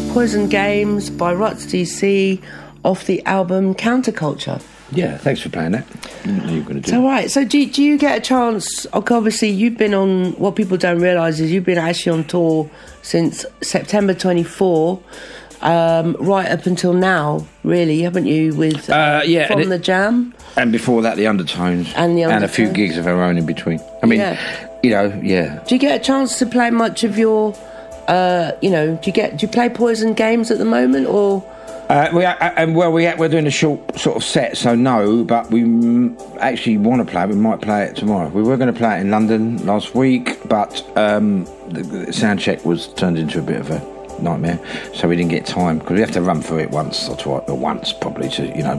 Poison Games by Ruts DC off the album Counterculture. Yeah, thanks for playing that. You didn't know you were going to do It's all right. So do you get a chance... Obviously, you've been on... What people don't realise is you've been actually on tour since September 24, right up until now, really, haven't you, with From the Jam? And before that, the Undertones. And a few gigs of our own in between. I mean, yeah. Do you get a chance to play much of your... do you play Poison Games at the moment, or... we're doing a short sort of set, so no, but we actually want to play it. We might play it tomorrow. We were going to play it in London last week, but the sound check was turned into a bit of a nightmare, so we didn't get time, because we have to run through it once or twice, or once probably,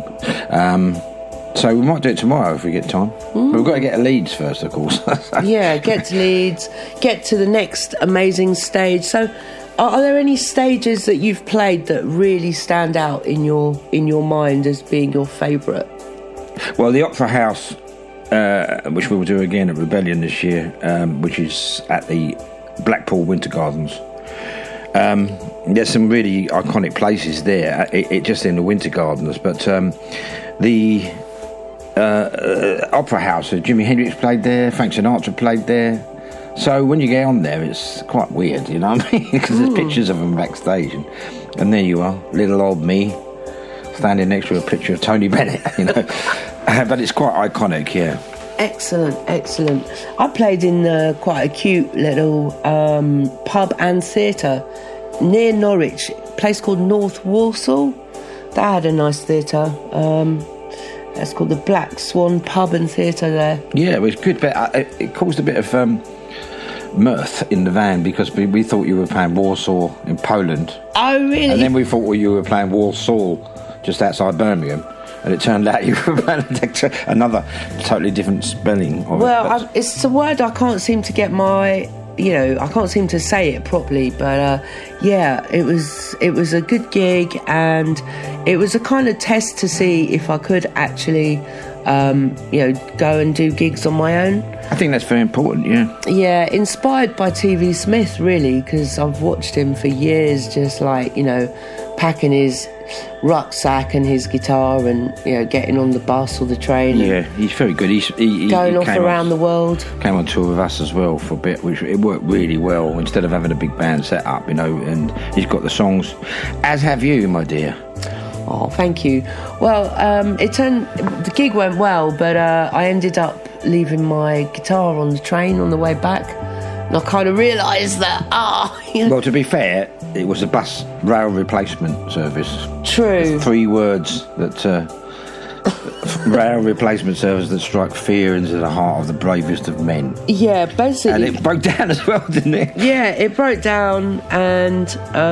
so we might do it tomorrow if we get time. But we've got to get to Leeds first, of course. Yeah, get to Leeds, get to the next amazing stage. So are there any stages that you've played that really stand out in your mind as being your favourite? Well, the Opera House, which we will do again at Rebellion this year, which is at the Blackpool Winter Gardens. There's some really iconic places there, it just in the Winter Gardens, but the Opera House, Jimi Hendrix played there, Frank Sinatra played there. So when you get on there, it's quite weird, you know what I mean? Because there's pictures of them backstage, and there you are, little old me, standing next to a picture of Tony Bennett, you know. But it's quite iconic, yeah. Excellent. I played in quite a cute little pub and theatre near Norwich, a place called North Walsall. That had a nice theatre. That's called the Black Swan Pub and Theatre there. Yeah, it was good, but it caused a bit of mirth in the van, because we thought you were playing Warsaw in Poland. Oh, really? And then we thought you were playing Walsall just outside Birmingham. And it turned out you were playing another totally different spelling of it. It's a word I can't seem to get I can't seem to say it properly, but it was a good gig, and it was a kind of test to see if I could actually, go and do gigs on my own. I think that's very important, yeah. Yeah, inspired by T.V. Smith, really, because I've watched him for years, just packing his rucksack and his guitar and getting on the bus or the train. Yeah, he's very good. He going off around the world. Came on tour with us as well for a bit, which it worked really well. Instead of having a big band set up, and he's got the songs. As have you, my dear. Oh, thank you. Well, the gig went well, but I ended up leaving my guitar on the train on the way back, and I kind of realised that. Well, to be fair, it was a bus rail replacement service. True. 3 words that rail replacement service that strike fear into the heart of the bravest of men. Yeah, basically. And it broke down as well, didn't it? Yeah, it broke down, and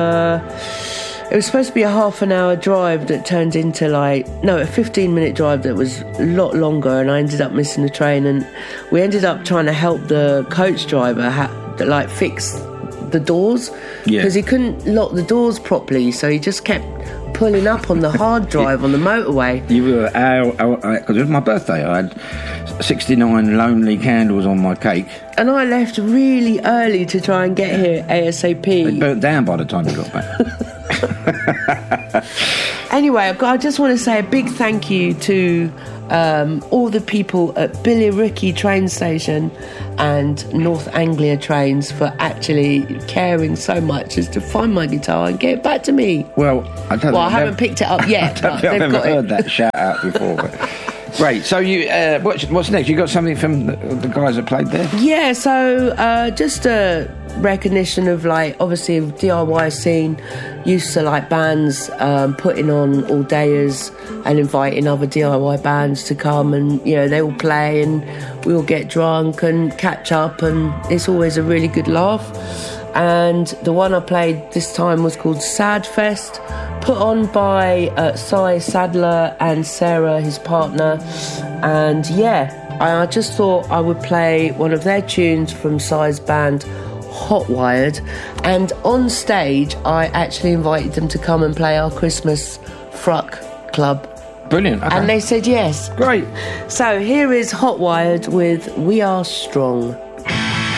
it was supposed to be a half an hour drive that turned into a 15-minute drive that was a lot longer, and I ended up missing the train, and we ended up trying to help the coach driver fix the doors, because he couldn't lock the doors properly, so he just kept pulling up on the hard drive on the motorway. You were because it was my birthday. I had 69 lonely candles on my cake, and I left really early to try and get here ASAP. It burnt down by the time you got back. Anyway, I just want to say a big thank you to all the people at Billericay train station and North Anglia trains for actually caring so much as to find my guitar and get it back to me. Well, I haven't picked it up yet. I've never heard that shout out before. But. Great. So you, what's next? You got something from the guys that played there? Yeah. So just a recognition of obviously DIY scene, used to bands putting on all-dayers and inviting other DIY bands to come, and they all play and we all get drunk and catch up, and it's always a really good laugh. And the one I played this time was called Sad Fest, put on by Cy Sadler and Sarah, his partner. And I just thought I would play one of their tunes from Cy's band Hotwired, and on stage I actually invited them to come and play our Christmas Fruck Club. Brilliant. Okay. And they said yes. Great. So here is Hotwired with We Are Strong.